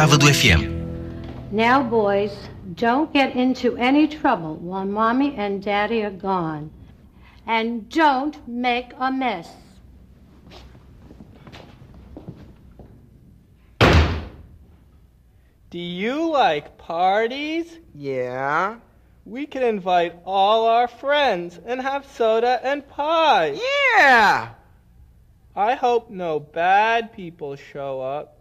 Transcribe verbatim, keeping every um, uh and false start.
oitava do F M. Now, boys, don't get into any trouble while Mommy and Daddy are gone. And don't make a mess. Do you like parties? Yeah. We can invite all our friends and have soda and pie. Yeah. I hope no bad people show up.